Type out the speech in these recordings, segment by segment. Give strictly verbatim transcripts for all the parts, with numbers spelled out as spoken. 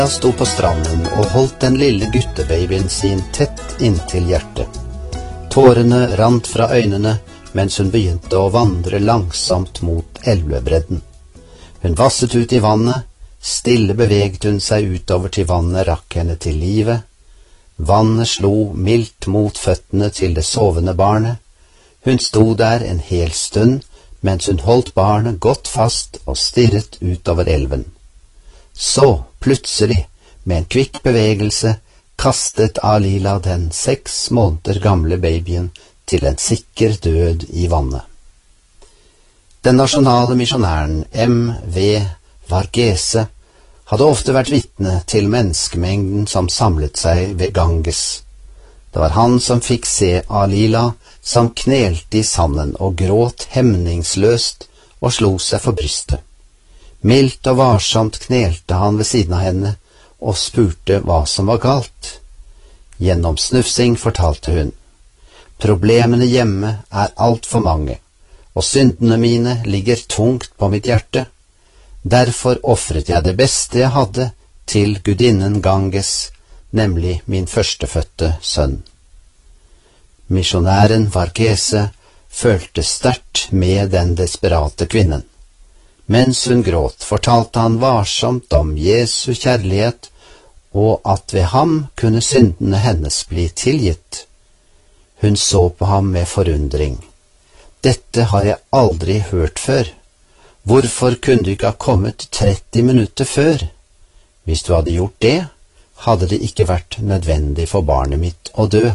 Han sto på stranden og holdt den lille guttebabyen sin tett inntil hjertet. Tårene rant fra øynene mens hun begynte å vandre langsomt mot elvebredden. Hun vasset ut i vannet, stille beveget hun seg utover til vannet rakk henne til livet. Vannet slo mildt mot føttene til det sovende barnet. Hun sto der en hel stund, mens hun holdt barnet godt fast og stirret utover elven. Så, plutselig, med en kvikk bevegelse, kastet Alila den seks måneder gamle babyen til en sikker død i vannet. Den nasjonale misjonæren M V Varghese hadde ofte vært vitne til menneskemengden som samlet seg ved Ganges. Det var han som fikk se Alila, som knelte i sanden og gråt hemningsløst og slo seg for brystet. Mildt og varsomt knelte han ved siden av henne og spurte hva som var galt. Gjennom snufsing fortalte hun: «Problemene hjemme er alt for mange, og syndene mine ligger tungt på mitt hjerte. Derfor offret jeg det beste jeg hadde til gudinnen Ganges, nemlig min førstefødte sønn.» Misjonæren Varghese følte sterkt med den desperate kvinnen. Mens hun gråt, fortalte han varsomt om Jesu kjærlighet, og at ved ham kunne syndene hennes bli tilgitt. Hun så på ham med forundring. «Dette har jeg aldri hørt før. Hvorfor kunne du ikke ha kommet tretti minutter før? Hvis du hadde gjort det, hadde det ikke vært nødvendig for barnet mitt å dø.»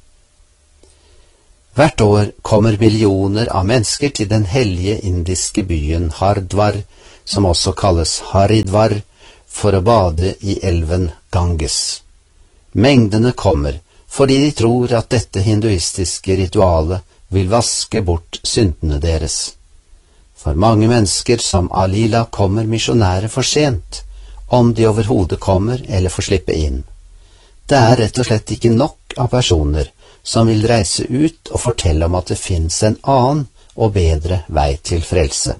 Hvert år kommer millioner av mennesker til den hellige indiske byen Hardwar, som også kalles Haridwar, for å bade i elven Ganges. Mengdene kommer fordi de tror at dette hinduistiske ritualet vil vaske bort syndene deres. For mange mennesker som Alila kommer misjonærer for sent, om de overhodet kommer eller får slippe inn. Det er rett og slett ikke nok av personer som vil reise ut og fortelle om at det finnes en annen og bedre vei til frelse.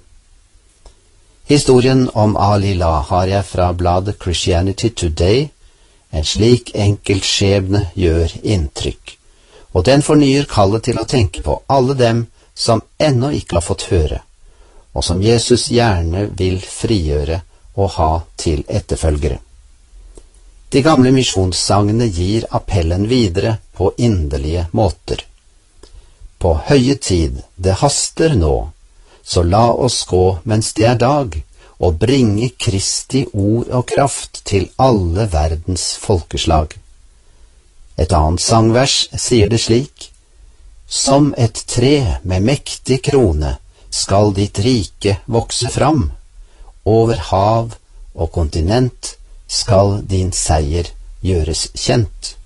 Historien om Alila har jeg fra bladet Christianity Today. En slik enkelt skjebne gjør inntrykk, og den fornyer kallet til å tenke på alle dem som ennå ikke har fått høre, og som Jesus gjerne vil frigjøre og ha til etterfølgere. De gamle misjonssangene gir appellen videre på inderlige måter. På høye tid, det haster nå, så la oss gå mens det er dag, og bringe Kristi ord og kraft til alle verdens folkeslag. Et annet sangvers sier det slik: «Som et tre med mektig krone skal ditt rike vokse fram, over hav og kontinent skal din seier gjøres kjent.»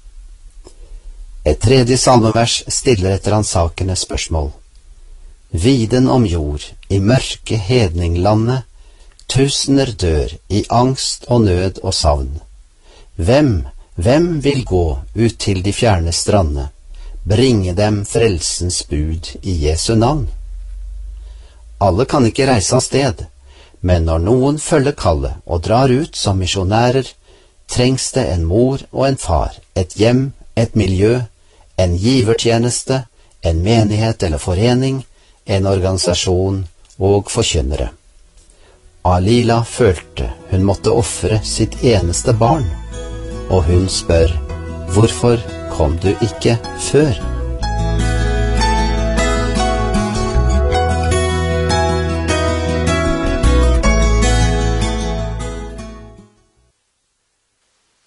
Et tredje salmevers stiller etter ransakende spørsmål. «Viden om jord, i mørke hedninglandet, tusener dør i angst og nød og savn. Hvem, hvem vil gå ut til de fjerne strande, bringe dem frelsens bud i Jesu navn?» Alle kan ikke reise av sted, men når noen følger kallet og drar ut som misjonærer, trengs det en mor og en far, et hjem, et miljø, en givertjeneste, en menighet eller forening, en organisasjon og forkynnere. Alila følte hun måtte offre sitt eneste barn, og hun spør: «Hvorfor kom du ikke før?»